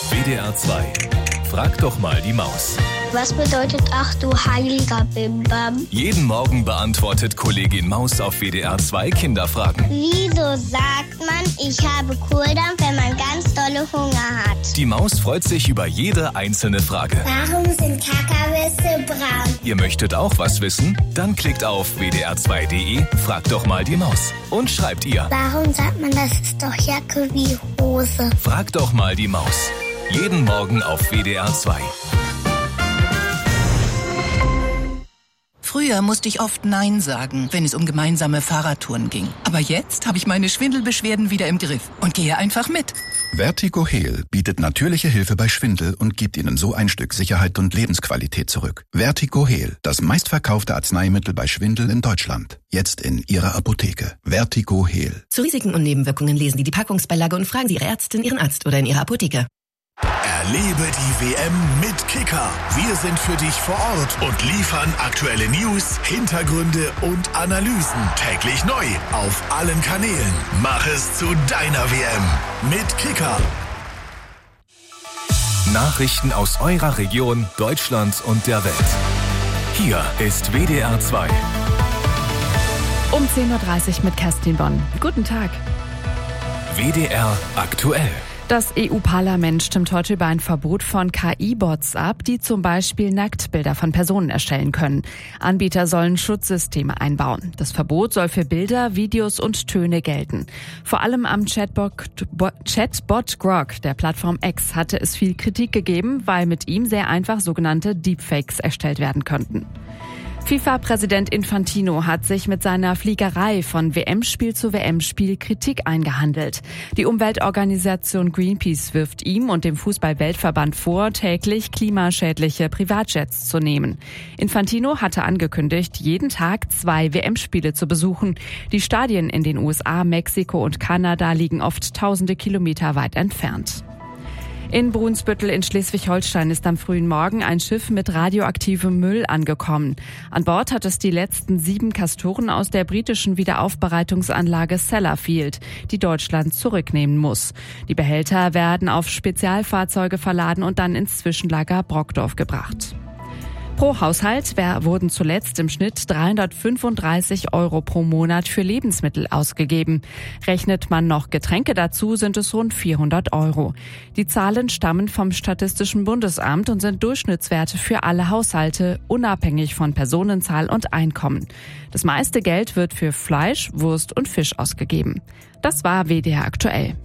WDR 2. Frag doch mal die Maus. Was bedeutet ach du heiliger Bimbam? Jeden Morgen beantwortet Kollegin Maus auf WDR 2 Kinderfragen. Wieso sagt man, ich habe Kohldampf, wenn man ganz dolle Hunger hat? Die Maus freut sich über jede einzelne Frage. Warum sind Kakawisse braun? Ihr möchtet auch was wissen? Dann klickt auf wdr2.de, fragt doch mal die Maus. Und schreibt ihr. Warum sagt man, das ist doch Jacke wie Hose? Fragt doch mal die Maus. Jeden Morgen auf WDR 2. Früher musste ich oft Nein sagen, wenn es um gemeinsame Fahrradtouren ging. Aber jetzt habe ich meine Schwindelbeschwerden wieder im Griff und gehe einfach mit. Vertigo Heal bietet natürliche Hilfe bei Schwindel und gibt Ihnen so ein Stück Sicherheit und Lebensqualität zurück. Vertigo Heal, das meistverkaufte Arzneimittel bei Schwindel in Deutschland. Jetzt in Ihrer Apotheke. Vertigo Heal. Zu Risiken und Nebenwirkungen lesen Sie die Packungsbeilage und fragen Sie Ihre Ärztin, Ihren Arzt oder in Ihrer Apotheke. Erlebe die WM mit Kicker. Wir sind für dich vor Ort und liefern aktuelle News, Hintergründe und Analysen täglich neu auf allen Kanälen. Mach es zu deiner WM mit Kicker. Nachrichten aus eurer Region, Deutschland und der Welt. Hier ist WDR 2. Um 10.30 Uhr mit Kerstin Bonn. Guten Tag. WDR aktuell. Das EU-Parlament stimmt heute über ein Verbot von KI-Bots ab, die zum Beispiel Nacktbilder von Personen erstellen können. Anbieter sollen Schutzsysteme einbauen. Das Verbot soll für Bilder, Videos und Töne gelten. Vor allem am Chatbot Grok der Plattform X hatte es viel Kritik gegeben, weil mit ihm sehr einfach sogenannte Deepfakes erstellt werden könnten. FIFA-Präsident Infantino hat sich mit seiner Fliegerei von WM-Spiel zu WM-Spiel Kritik eingehandelt. Die Umweltorganisation Greenpeace wirft ihm und dem Fußball-Weltverband vor, täglich klimaschädliche Privatjets zu nehmen. Infantino hatte angekündigt, jeden Tag 2 WM-Spiele zu besuchen. Die Stadien in den USA, Mexiko und Kanada liegen oft tausende Kilometer weit entfernt. In Brunsbüttel in Schleswig-Holstein ist am frühen Morgen ein Schiff mit radioaktivem Müll angekommen. An Bord hat es die letzten 7 Castoren aus der britischen Wiederaufbereitungsanlage Sellafield, die Deutschland zurücknehmen muss. Die Behälter werden auf Spezialfahrzeuge verladen und dann ins Zwischenlager Brockdorf gebracht. Pro Haushalt wurden zuletzt im Schnitt 335 € pro Monat für Lebensmittel ausgegeben. Rechnet man noch Getränke dazu, sind es rund 400 €. Die Zahlen stammen vom Statistischen Bundesamt und sind Durchschnittswerte für alle Haushalte, unabhängig von Personenzahl und Einkommen. Das meiste Geld wird für Fleisch, Wurst und Fisch ausgegeben. Das war WDR aktuell.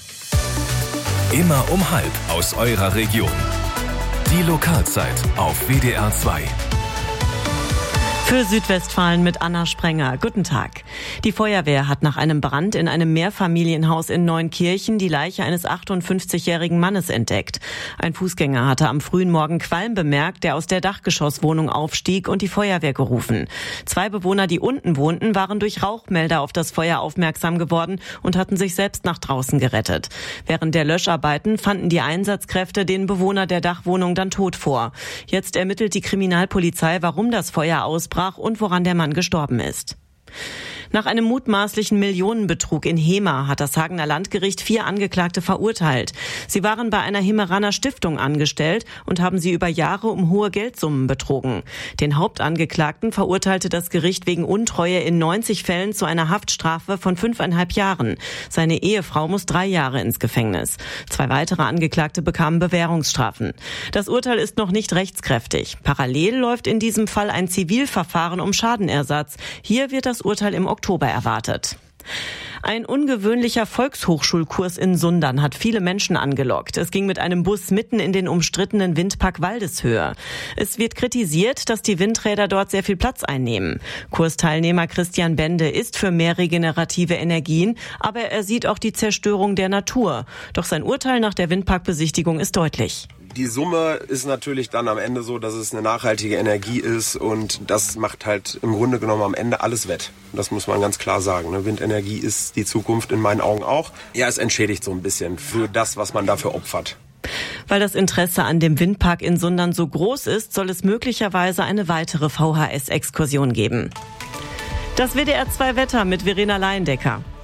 Immer um 12 aus eurer Region. Die Lokalzeit auf WDR 2. Für Südwestfalen mit Anna Sprenger. Guten Tag. Die Feuerwehr hat nach einem Brand in einem Mehrfamilienhaus in Neunkirchen die Leiche eines 58-jährigen Mannes entdeckt. Ein Fußgänger hatte am frühen Morgen Qualm bemerkt, der aus der Dachgeschosswohnung aufstieg und die Feuerwehr gerufen. 2 Bewohner, die unten wohnten, waren durch Rauchmelder auf das Feuer aufmerksam geworden und hatten sich selbst nach draußen gerettet. Während der Löscharbeiten fanden die Einsatzkräfte den Bewohner der Dachwohnung dann tot vor. Jetzt ermittelt die Kriminalpolizei, warum das Feuer ausbrach und woran der Mann gestorben ist. Nach einem mutmaßlichen Millionenbetrug in Hema hat das Hagener Landgericht 4 Angeklagte verurteilt. Sie waren bei einer Hemeraner Stiftung angestellt und haben sie über Jahre um hohe Geldsummen betrogen. Den Hauptangeklagten verurteilte das Gericht wegen Untreue in 90 Fällen zu einer Haftstrafe von 5,5 Jahren. Seine Ehefrau muss 3 Jahre ins Gefängnis. 2 weitere Angeklagte bekamen Bewährungsstrafen. Das Urteil ist noch nicht rechtskräftig. Parallel läuft in diesem Fall ein Zivilverfahren um Schadenersatz. Hier wird das Urteil im Oktober erwartet. Ein ungewöhnlicher Volkshochschulkurs in Sundern hat viele Menschen angelockt. Es ging mit einem Bus mitten in den umstrittenen Windpark Waldeshöhe. Es wird kritisiert, dass die Windräder dort sehr viel Platz einnehmen. Kursteilnehmer Christian Bende ist für mehr regenerative Energien, aber er sieht auch die Zerstörung der Natur. Doch sein Urteil nach der Windparkbesichtigung ist deutlich. Die Summe ist natürlich dann am Ende so, dass es eine nachhaltige Energie ist und das macht halt im Grunde genommen am Ende alles wett. Das muss man ganz klar sagen. Windenergie ist die Zukunft in meinen Augen auch. Ja, es entschädigt so ein bisschen für das, was man dafür opfert. Weil das Interesse an dem Windpark in Sundern so groß ist, soll es möglicherweise eine weitere VHS-Exkursion geben. Das WDR 2 Wetter mit Verena Laiendecker.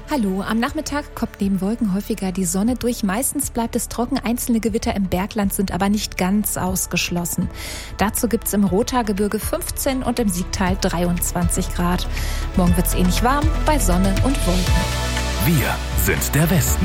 Hallo, am Nachmittag kommt neben Wolken häufiger die Sonne durch. Meistens bleibt es trocken, einzelne Gewitter im Bergland sind aber nicht ganz ausgeschlossen. Dazu gibt's im Rothaargebirge 15 und im Siegtal 23 Grad. Morgen wird's ähnlich warm bei Sonne und Wolken. Wir sind der Westen.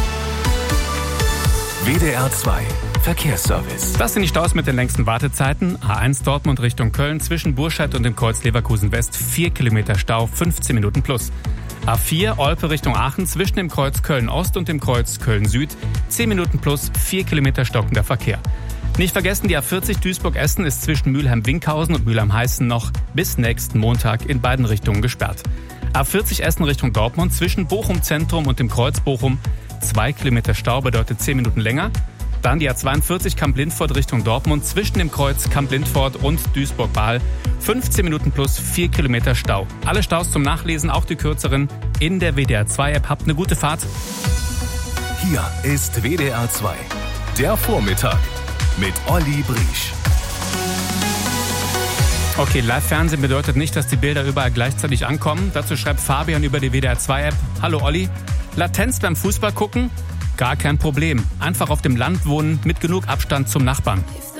WDR 2 Verkehrsservice. Das sind die Staus mit den längsten Wartezeiten. A1 Dortmund Richtung Köln zwischen Burscheid und dem Kreuz Leverkusen West 4 Kilometer Stau, 15 Minuten plus. A4 Olpe Richtung Aachen zwischen dem Kreuz Köln Ost und dem Kreuz Köln Süd 10 Minuten plus, 4 Kilometer stockender Verkehr. Nicht vergessen, die A40 Duisburg-Essen ist zwischen Mülheim-Winkhausen und Mülheim-Heißen noch bis nächsten Montag in beiden Richtungen gesperrt. A40 Essen Richtung Dortmund zwischen Bochum Zentrum und dem Kreuz Bochum 2 Kilometer Stau bedeutet 10 Minuten länger. Dann die A42 Kamp-Lindfort Richtung Dortmund zwischen dem Kreuz Kamp-Lindfort und Duisburg-Bahl 15 Minuten plus 4 Kilometer Stau. Alle Staus zum Nachlesen, auch die kürzeren, in der WDR 2 App. Habt eine gute Fahrt. Hier ist WDR 2, der Vormittag mit Olli Briesch. Okay, Live-Fernsehen bedeutet nicht, dass die Bilder überall gleichzeitig ankommen. Dazu schreibt Fabian über die WDR 2 App. Hallo Olli, Latenz beim Fußball gucken? Gar kein Problem. Einfach auf dem Land wohnen mit genug Abstand zum Nachbarn.